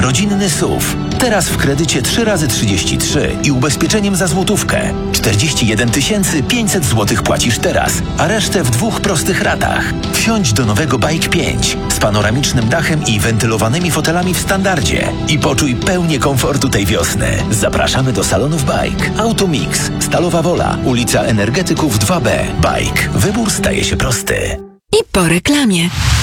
Rodzinny SUV. Teraz w kredycie 3x33 i ubezpieczeniem za złotówkę. 41 500 zł płacisz teraz, a resztę w 2 prostych ratach. Wsiądź do nowego Bike 5 z panoramicznym dachem i wentylowanymi fotelami w standardzie i poczuj pełnię komfortu tej wiosny. Zapraszamy do salonów Bike. Automix, Stalowa Wola, ulica Energetyków 2B. Bike. Wybór staje się prosty. I po reklamie.